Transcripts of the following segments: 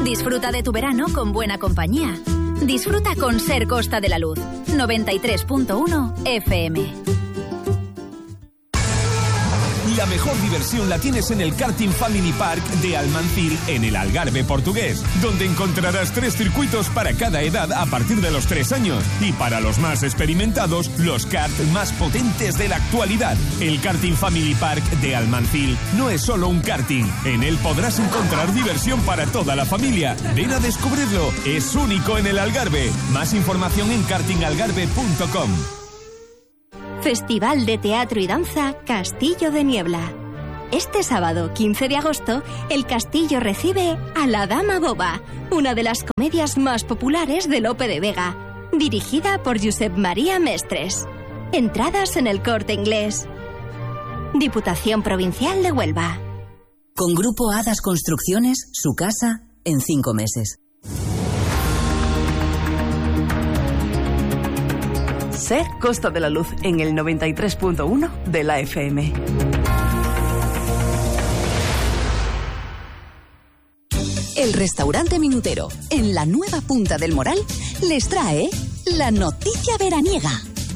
Disfruta de tu verano con buena compañía. Disfruta con Ser Costa de la Luz. 93.1 FM. La mejor diversión la tienes en el Karting Family Park de Almancil, en el Algarve portugués, donde encontrarás 3 circuitos para cada edad a partir de los 3 años. Y para los más experimentados, los karts más potentes de la actualidad. El Karting Family Park de Almancil no es solo un karting. En él podrás encontrar diversión para toda la familia. Ven a descubrirlo. Es único en el Algarve. Más información en kartingalgarve.com. Festival de Teatro y Danza Castillo de Niebla. Este sábado, 15 de agosto, el Castillo recibe a La Dama Boba, una de las comedias más populares de Lope de Vega, dirigida por Josep María Mestres. Entradas en el Corte Inglés. Diputación Provincial de Huelva. Con Grupo Hadas Construcciones, su casa en 5 meses. Ser Costa de la Luz en el 93.1 de la FM. El restaurante Minutero, en la nueva Punta del Moral, les trae la noticia veraniega.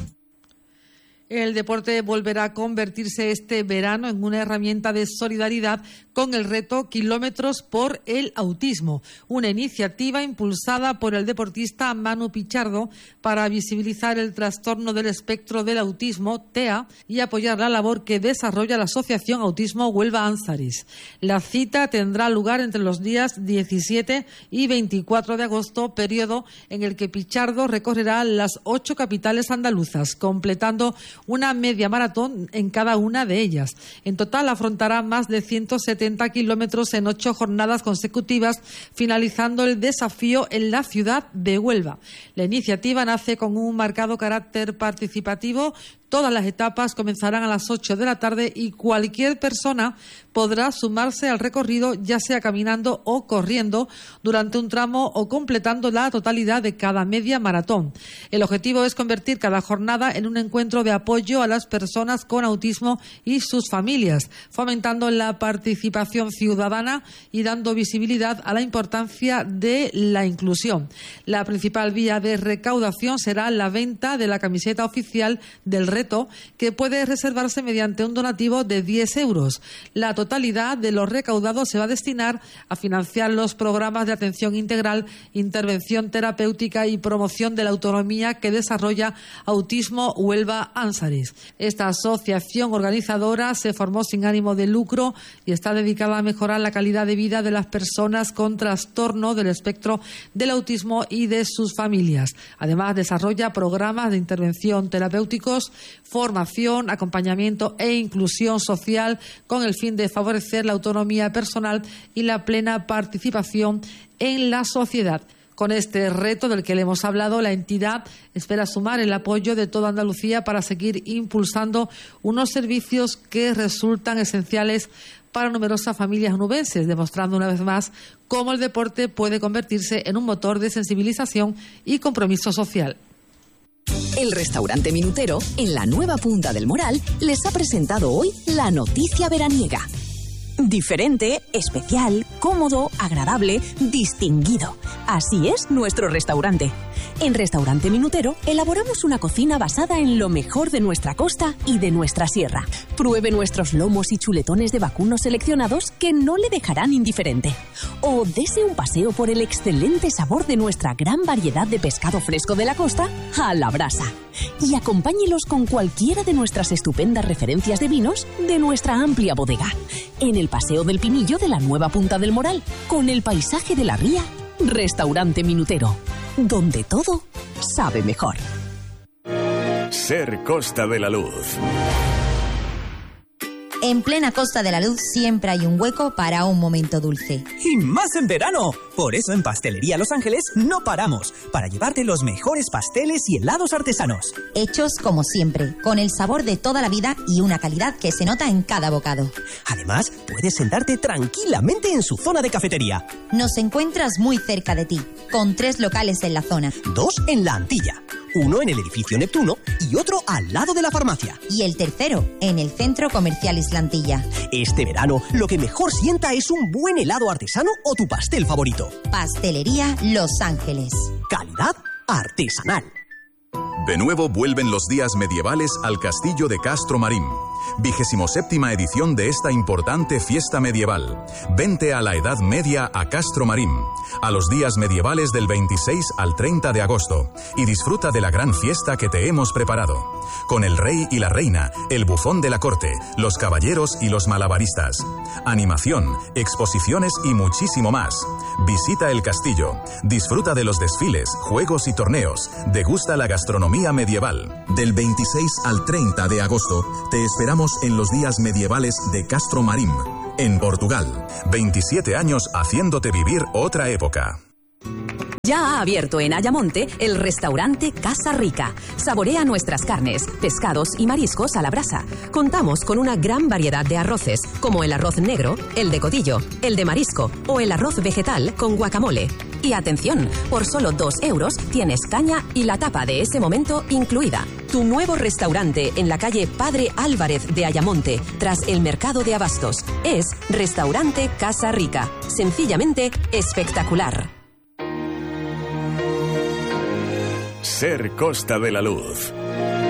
El deporte volverá a convertirse este verano en una herramienta de solidaridad con el reto Kilómetros por el Autismo, una iniciativa impulsada por el deportista Manu Pichardo para visibilizar el trastorno del espectro del autismo, TEA, y apoyar la labor que desarrolla la Asociación Autismo Huelva Ansaris. La cita tendrá lugar entre los días 17 y 24 de agosto, periodo en el que Pichardo recorrerá las 8 capitales andaluzas, completando una media maratón en cada una de ellas. En total afrontará más de 170 kilómetros en 8 jornadas consecutivas, finalizando el desafío en la ciudad de Huelva. La iniciativa nace con un marcado carácter participativo. Todas las etapas comenzarán a las 8 de la tarde y cualquier persona podrá sumarse al recorrido, ya sea caminando o corriendo, durante un tramo o completando la totalidad de cada media maratón. El objetivo es convertir cada jornada en un encuentro de apoyo a las personas con autismo y sus familias, fomentando la participación ciudadana y dando visibilidad a la importancia de la inclusión. La principal vía de recaudación será la venta de la camiseta oficial del reto, que puede reservarse mediante un donativo de 10 euros. La totalidad de los recaudados se va a destinar a financiar los programas de atención integral, intervención terapéutica y promoción de la autonomía que desarrolla Autismo Huelva Ansaris. Esta asociación organizadora se formó sin ánimo de lucro y está dedicada a mejorar la calidad de vida de las personas con trastorno del espectro del autismo y de sus familias. Además, desarrolla programas de intervención terapéuticos, formación, acompañamiento e inclusión social con el fin de favorecer la autonomía personal y la plena participación en la sociedad. Con este reto del que le hemos hablado, la entidad espera sumar el apoyo de toda Andalucía para seguir impulsando unos servicios que resultan esenciales para numerosas familias onubenses, demostrando una vez más cómo el deporte puede convertirse en un motor de sensibilización y compromiso social. El restaurante Minutero, en la nueva Punta del Moral, les ha presentado hoy la noticia veraniega. Diferente, especial, cómodo, agradable, distinguido. Así es nuestro restaurante. En Restaurante Minutero elaboramos una cocina basada en lo mejor de nuestra costa y de nuestra sierra. Pruebe nuestros lomos y chuletones de vacuno seleccionados que no le dejarán indiferente. O dese un paseo por el excelente sabor de nuestra gran variedad de pescado fresco de la costa a la brasa. Y acompáñelos con cualquiera de nuestras estupendas referencias de vinos de nuestra amplia bodega. En el Paseo del Pinillo de la nueva Punta del Moral, con el paisaje de la ría, Restaurante Minutero, donde todo sabe mejor. Ser Costa de la Luz. En plena Costa de la Luz siempre hay un hueco para un momento dulce. ¡Y más en verano! Por eso en Pastelería Los Ángeles no paramos, para llevarte los mejores pasteles y helados artesanos. Hechos como siempre, con el sabor de toda la vida y una calidad que se nota en cada bocado. Además, puedes sentarte tranquilamente en su zona de cafetería. Nos encuentras muy cerca de ti, con 3 locales en la zona. 2 en La Antilla, uno en el edificio Neptuno y otro al lado de la farmacia. Y el tercero, en el Centro Comercial Islantilla. Este verano, lo que mejor sienta es un buen helado artesano o tu pastel favorito. Pastelería Los Ángeles. Calidad artesanal. De nuevo vuelven los días medievales al Castillo de Castro Marín. 27ª edición de esta importante fiesta medieval. Vente a la Edad Media a Castro Marín, a los días medievales del 26 al 30 de agosto, y disfruta de la gran fiesta que te hemos preparado. Con el rey y la reina, el bufón de la corte, los caballeros y los malabaristas. Animación, exposiciones y muchísimo más. Visita el castillo, disfruta de los desfiles, juegos y torneos, degusta la gastronomía medieval. Del 26 al 30 de agosto, te esperamos en los días medievales de Castro Marín, en Portugal. 27 años haciéndote vivir otra época. Ya ha abierto en Ayamonte el restaurante Casa Rica. Saborea nuestras carnes, pescados y mariscos a la brasa. Contamos con una gran variedad de arroces, como el arroz negro, el de codillo, el de marisco o el arroz vegetal con guacamole. Y atención, por solo 2 euros tienes caña y la tapa de ese momento incluida. Tu nuevo restaurante en la calle Padre Álvarez de Ayamonte, tras el mercado de abastos. Es Restaurante Casa Rica. Sencillamente espectacular. Ser Costa de la Luz.